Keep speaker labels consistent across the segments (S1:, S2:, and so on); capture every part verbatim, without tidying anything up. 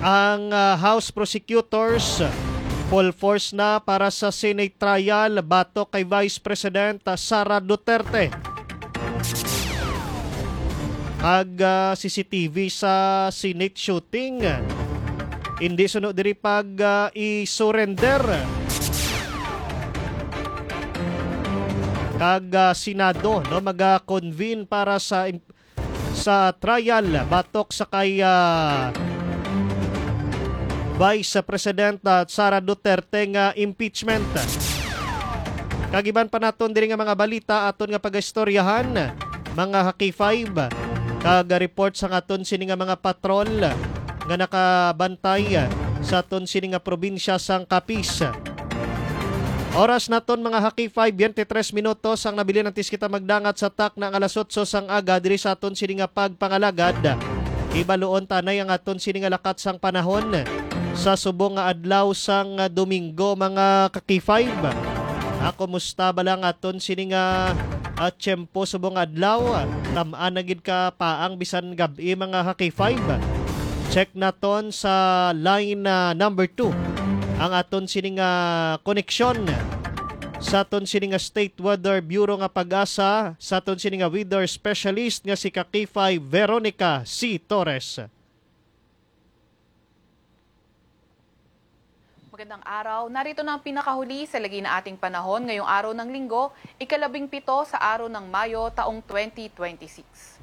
S1: Ang ah, House Prosecutors full force na para sa Senate trial batok kay Vice President ah, Sara Duterte. Ag ah, C C T V sa Senate shooting. Hindi sunod diri pag ah, i-surrender. Kag ah, Senado no maga-convene para sa sa trial batok sa kay ah, Vice President uh, Sara Duterte nga impeachment. Kagiban pa naton diri nga mga balita aton nga pagastoryahan mga Haki five kag report sa aton sini nga mga patrol nga nakabantay sa aton sini nga probinsya sang Capiz. Oras naton mga Haki five, twenty-three minutos ang nabili ng tis kita magdangat sa tak na alas otso sang aga diri sa aton sini nga pagpangalagad. Ibaluon tanay ang aton sini nga lakat sang panahon sa subong nga adlaw sang Domingo mga Kaki five. Ako musta ba lang aton sini nga at tiyempo subong adlaw tamaan na gid ka paang bisan gabi mga Kaki five. Check naton sa line uh, number two ang aton sini nga koneksyon sa aton sini nga State Weather Bureau nga pag-asa sa aton sini nga weather specialist nga si Kaki five Veronica C. Torres.
S2: Magandang araw. Narito na ang pinakahuli sa lagi na ating panahon ngayong araw ng linggo, ikalabing pito sa araw ng Mayo taong twenty twenty-six.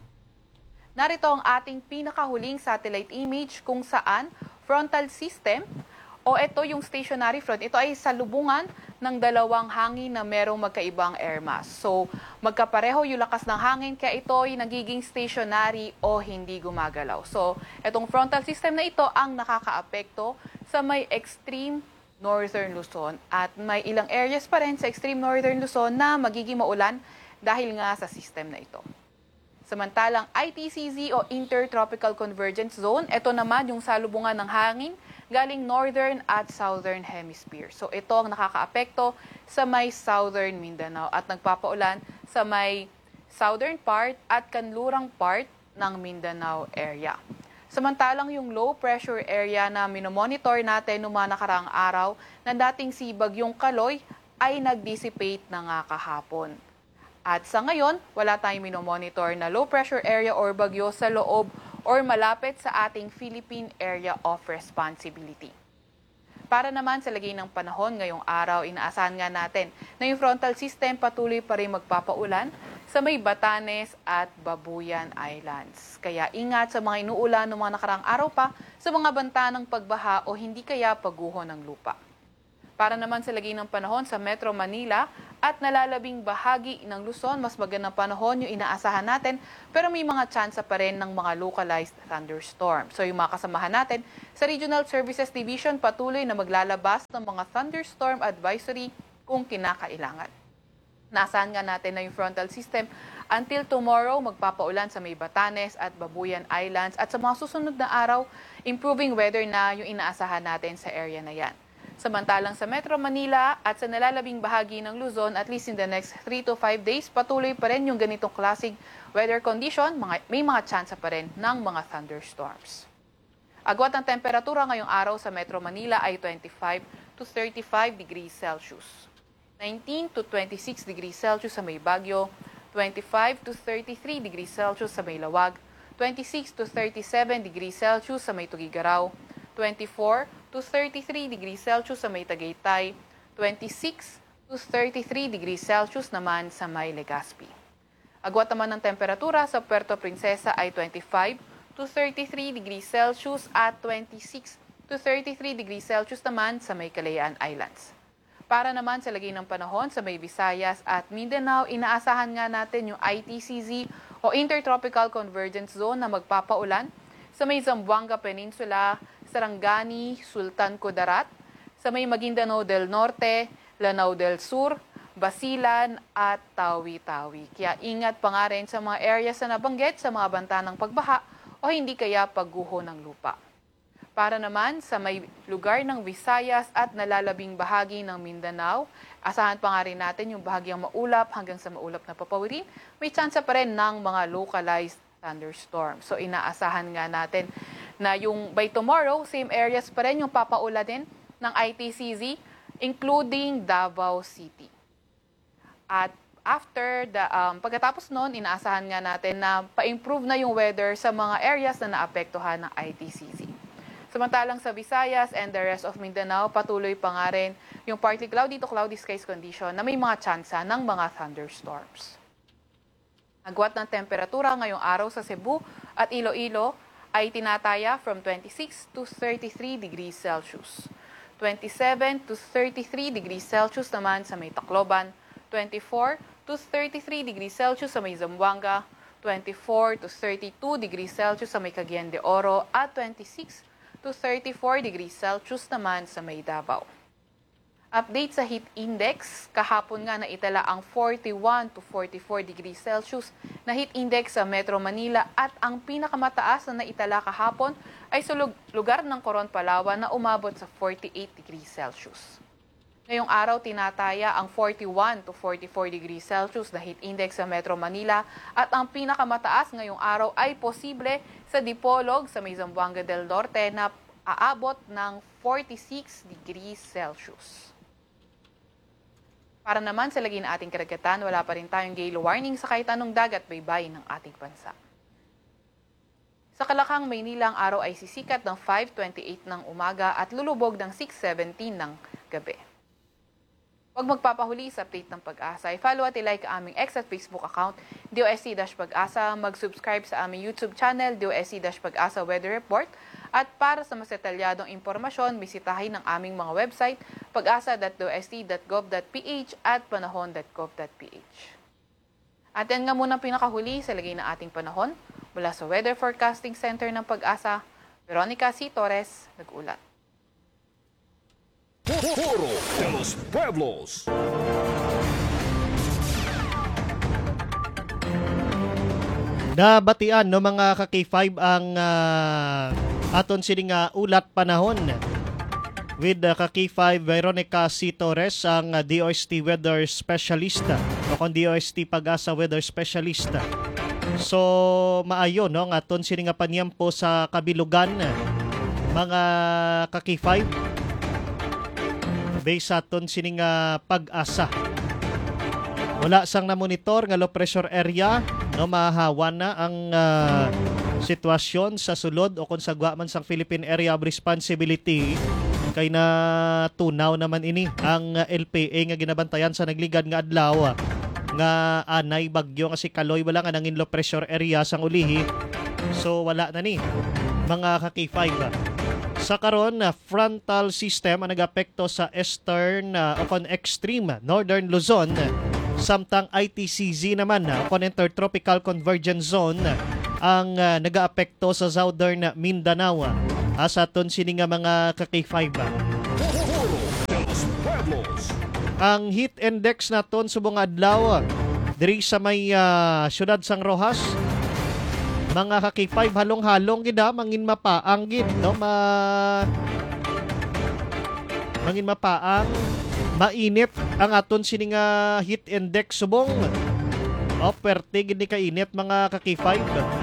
S2: Narito ang ating pinakahuling satellite image kung saan frontal system o ito yung stationary front. Ito ay salubungan ng dalawang hangin na merong magkaibang air mass. So magkapareho yung lakas ng hangin kaya ito ay nagiging stationary o hindi gumagalaw. So itong frontal system na ito ang nakakaapekto sa may extreme northern Luzon at may ilang areas pa rin sa extreme northern Luzon na magiging maulan dahil nga sa system na ito. Samantalang I T C Z o Intertropical Convergence Zone, ito naman yung salubungan ng hangin galing northern at southern hemisphere. So ito ang nakakaapekto sa may southern Mindanao at nagpapaulan sa may southern part at kanlurang part ng Mindanao area. Samantalang yung low pressure area na minomonitor natin noong mga nakaraang araw na dating si Bagyong Kaloy ay nag-dissipate na nga kahapon. At sa ngayon, wala tayong minomonitor na low pressure area or bagyo sa loob or malapit sa ating Philippine Area of Responsibility. Para naman sa lagay ng panahon ngayong araw, inaasahan nga natin na yung frontal system patuloy pa rin magpapaulan sa may Batanes at Babuyan Islands. Kaya ingat sa mga inuulan ng mga nakarang araw pa sa mga banta ng pagbaha o hindi kaya pagguho ng lupa. Para naman sa lagay ng panahon sa Metro Manila at nalalabing bahagi ng Luzon, mas magandang panahon yung inaasahan natin pero may mga tsansa pa rin ng mga localized thunderstorm. So yung mga kasamahan natin sa Regional Services Division patuloy na maglalabas ng mga thunderstorm advisory kung kinakailangan. Naasahan nga natin na yung frontal system until tomorrow magpapaulan sa may Batanes at Babuyan Islands at sa mga susunod na araw, improving weather na yung inaasahan natin sa area na yan. Samantalang sa Metro Manila at sa nalalabing bahagi ng Luzon, at least in the next three to five days, patuloy pa rin yung ganitong klaseng weather condition, mga, may mga tsansa pa rin ng mga thunderstorms. Agwat ng temperatura ngayong araw sa Metro Manila ay twenty-five to thirty-five degrees Celsius. nineteen to twenty-six degrees Celsius sa may Baguio, twenty-five to thirty-three degrees Celsius sa may Lawag, twenty-six to thirty-seven degrees Celsius sa may Tugigaraw, twenty-four to thirty-three degrees Celsius sa may Tagaytay, twenty-six to thirty-three degrees Celsius naman sa may Legazpi. Agwat naman ng temperatura sa Puerto Princesa ay twenty-five to thirty-three degrees Celsius at twenty-six to thirty-three degrees Celsius naman sa may Kalayaan Islands. Para naman sa lagay ng panahon sa may Visayas at Mindanao, inaasahan nga natin yung I T C Z o Intertropical Convergence Zone na magpapaulan sa may Zamboanga Peninsula, Sarangani, Sultan Kudarat, sa may Maguindanao del Norte, Lanao del Sur, Basilan at Tawi-Tawi. Kaya ingat pa nga rin sa mga areas na nabanggit sa mga banta ng pagbaha o hindi kaya pagguho ng lupa. Para naman sa may lugar ng Visayas at nalalabing bahagi ng Mindanao, asahan pa nga rin natin yung bahagyang maulap hanggang sa maulap na papawirin, may tsansa pa rin ng mga localized thunderstorm. So inaasahan nga natin na yung by tomorrow, same areas pa rin yung papaulanin ng I T C Z, including Davao City. At after, the, um, pagkatapos noon, inaasahan nga natin na pa-improve na yung weather sa mga areas na naapektuhan ng I T C Z. Samantalang sa Visayas and the rest of Mindanao, patuloy pa nga rin yung partly cloudy to cloudy skies condition na may mga tsansa ng mga thunderstorms. Agwat ng temperatura ngayong araw sa Cebu at Iloilo ay tinataya from twenty-six to thirty-three degrees Celsius. twenty-seven to thirty-three degrees Celsius naman sa may Tacloban, twenty-four to thirty-three degrees Celsius sa may Zamboanga, twenty-four to thirty-two degrees Celsius sa may Cagayan de Oro at twenty-six to thirty-four degrees Celsius naman sa may Davao. Update sa heat index, kahapon nga naitala ang forty-one to forty-four degrees Celsius na heat index sa Metro Manila at ang pinakamataas na naitala kahapon ay sa lugar ng Coron, Palawan na umabot sa forty-eight degrees Celsius. Ngayong araw tinataya ang forty-one to forty-four degrees Celsius na heat index sa Metro Manila at ang pinakamataas ngayong araw ay posible sa Dipolog sa may Zamboanga del Norte na aabot ng forty-six degrees Celsius. Para naman sa lagi ng ating karagatan, wala pa rin tayong gale warning sa kahit anong dagat baybayin ng ating bansa. Sa Kalakang, Maynila, ang araw ay sisikat ng five twenty-eight ng umaga at lulubog ng six seventeen ng gabi. Huwag magpapahuli sa update ng Pag-asa. I-follow at i-like ang aming X at Facebook account, D O S C-Pag-asa. Mag-subscribe sa aming YouTube channel, D O S C-Pag-asa Weather Report. At para sa mas detalyadong impormasyon, bisitahin ang aming mga website, pag-asa dot d o s t dot gov dot p h at panahon dot gov dot p h. At yan nga muna pinakahuli sa lagay ng ating panahon. Mula sa Weather Forecasting Center ng Pag-asa, Veronica C. Torres, nag-ulat.
S3: Foro de los Pueblos.
S1: Nabatian no mga ka-K five ang uh, aton sining uh, ulat panahon with uh, ka-K five Veronica C. Torres, ang uh, D O S T Weather Specialist o kung D O S T Pag-asa Weather Specialist. So maayo no ang aton sining uh, panyampo sa kabilugan mga ka-K five based sa aton sining uh, Pag-asa. Wala sang na monitor nga low pressure area no mahawa na ang uh, sitwasyon sa sulod o kung sagwa man sang Philippine Area of Responsibility kay na tunaw naman ini ang uh, L P A nga ginabantayan sa nagligad nga adlaw nga anay bagyo nga si Kaloy wala nga nangin low pressure area sang ulihi. So wala na ni mga ka-K five. Sa karon na uh, frontal system ang nagapekto sa eastern uh, o kon extreme northern Luzon. Samtang I T C Z naman na uh, intertropical convergence zone uh, ang uh, nagaapekto sa southern Mindanao. Uh, sa aton sini nga mga ka-K five.
S3: Foro de los Pueblos.
S1: Ang heat index naton subong adlaw uh, diri sa may uh, syudad sang Rojas. Mga ka-K five halong-halong gid mangin mapaang gid no ma mangin mapaang mainit ang aton sini nga heat index subong. O perte gid ni kainit mga ka-K five.